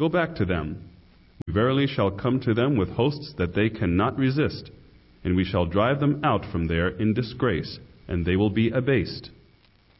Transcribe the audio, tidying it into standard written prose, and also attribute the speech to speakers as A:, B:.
A: Go back to them. We verily shall come to them with hosts that they cannot resist, and we shall drive them out from there in disgrace, and they will be abased.